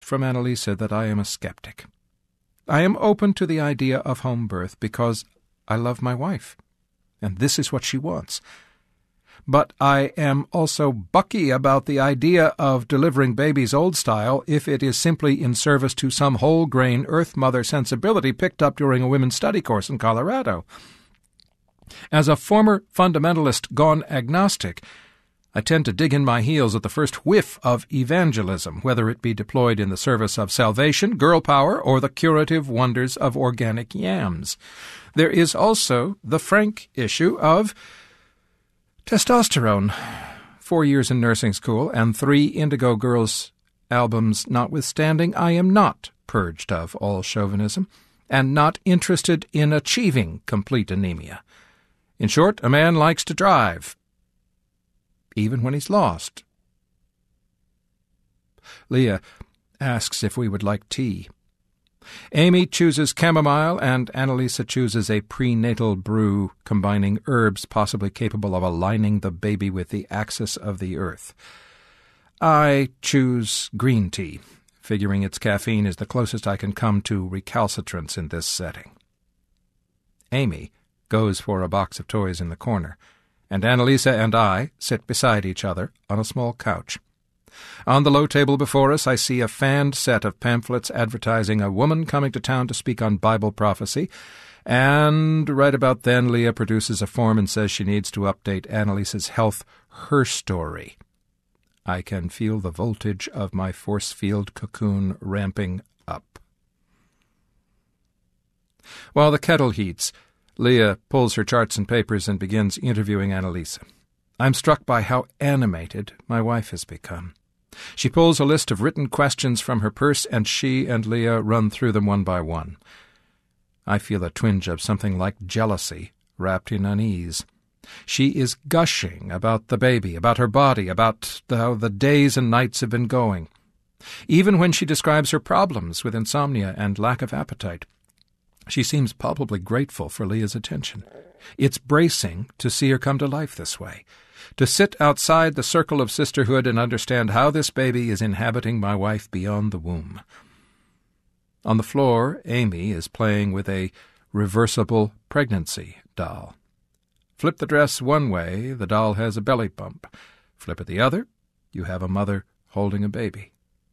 from Annalisa that I am a skeptic. I am open to the idea of home birth because I love my wife, and this is what she wants. But I am also bucky about the idea of delivering babies old style if it is simply in service to some whole-grain Earth Mother sensibility picked up during a women's study course in Colorado. As a former fundamentalist gone agnostic, I tend to dig in my heels at the first whiff of evangelism, whether it be deployed in the service of salvation, girl power, or the curative wonders of organic yams. There is also the frank issue of testosterone. 4 years in nursing school and 3 Indigo Girls albums notwithstanding, I am not purged of all chauvinism and not interested in achieving complete anemia. In short, a man likes to drive, even when he's lost. Leah asks if we would like tea. Amy chooses chamomile, and Annalisa chooses a prenatal brew combining herbs possibly capable of aligning the baby with the axis of the earth. I choose green tea, figuring its caffeine is the closest I can come to recalcitrance in this setting. Amy goes for a box of toys in the corner, and Annalisa and I sit beside each other on a small couch. On the low table before us I see a fanned set of pamphlets advertising a woman coming to town to speak on Bible prophecy, and right about then Leah produces a form and says she needs to update Annalisa's health her story. I can feel the voltage of my force field cocoon ramping up. While the kettle heats, Leah pulls her charts and papers and begins interviewing Annalisa. I'm struck by how animated my wife has become. She pulls a list of written questions from her purse, and she and Leah run through them one by one. I feel a twinge of something like jealousy wrapped in unease. She is gushing about the baby, about her body, about how the days and nights have been going. Even when she describes her problems with insomnia and lack of appetite, she seems palpably grateful for Leah's attention. It's bracing to see her come to life this way, to sit outside the circle of sisterhood and understand how this baby is inhabiting my wife beyond the womb. On the floor, Amy is playing with a reversible pregnancy doll. Flip the dress one way, the doll has a belly bump. Flip it the other, you have a mother holding a baby.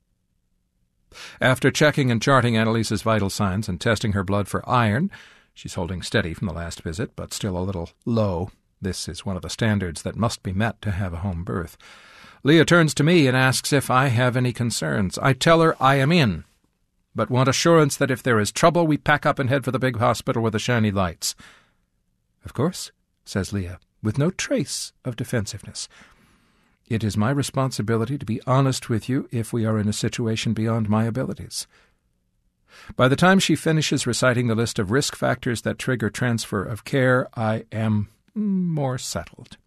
After checking and charting Annalisa's vital signs and testing her blood for iron, she's holding steady from the last visit, but still a little low. This is one of the standards that must be met to have a home birth. Leah turns to me and asks if I have any concerns. I tell her I am in, but want assurance that if there is trouble, we pack up and head for the big hospital with the shiny lights. Of course, says Leah, with no trace of defensiveness. It is my responsibility to be honest with you if we are in a situation beyond my abilities. By the time she finishes reciting the list of risk factors that trigger transfer of care, I am more settled.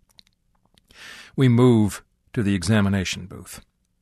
We move to the examination booth.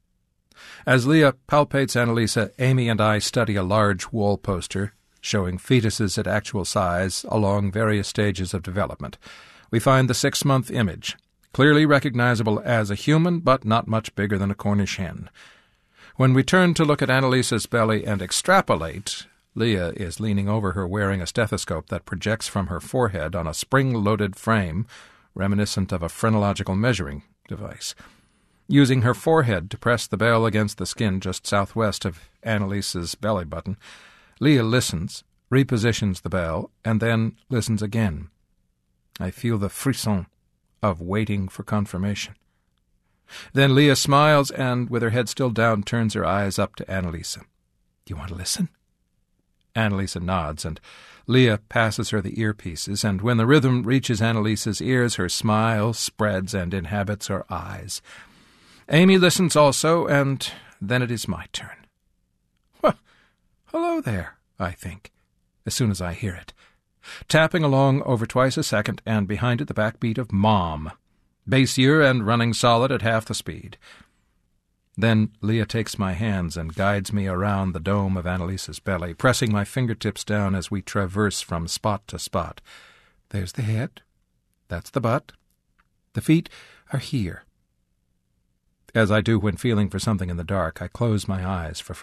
As Leah palpates Annalisa, Amy and I study a large wall poster showing fetuses at actual size along various stages of development. We find the 6-month image, clearly recognizable as a human, but not much bigger than a Cornish hen. When we turn to look at Annalisa's belly and extrapolate, Leah is leaning over her wearing a stethoscope that projects from her forehead on a spring-loaded frame reminiscent of a phrenological measuring device. Using her forehead to press the bell against the skin just southwest of Annalisa's belly button, Leah listens, repositions the bell, and then listens again. I feel the frisson of waiting for confirmation. Then Leah smiles and, with her head still down, turns her eyes up to Annalisa. Do you want to listen? Annalisa nods, and Leah passes her the earpieces, and when the rhythm reaches Annalisa's ears, her smile spreads and inhabits her eyes. Amy listens also, and then it is my turn. Well, hello there, I think, as soon as I hear it. Tapping along over twice a second, and behind it the backbeat of Mom, bassier and running solid at half the speed. Then Leah takes my hands and guides me around the dome of Annalisa's belly, pressing my fingertips down as we traverse from spot to spot. There's the head. That's the butt. The feet are here. As I do when feeling for something in the dark, I close my eyes for